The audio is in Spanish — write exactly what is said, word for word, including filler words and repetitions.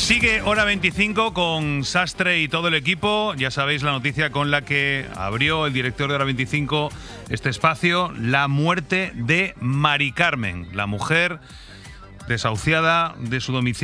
Sigue Hora veinticinco con Sastre y todo el equipo. Ya sabéis la noticia con la que abrió el director de Hora veinticinco este espacio: la muerte de Mari Carmen, la mujer desahuciada de su domicilio